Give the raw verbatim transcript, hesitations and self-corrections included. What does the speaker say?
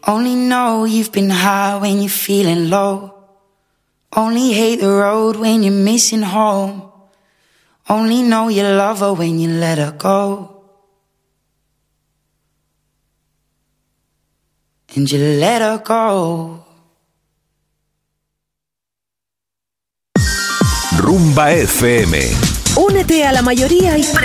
Only know you've been high when you're feeling low. Only hate the road when you're missing home. Only know you love her when you let her go. And you let her go. Rumba F M. Únete a la mayoría y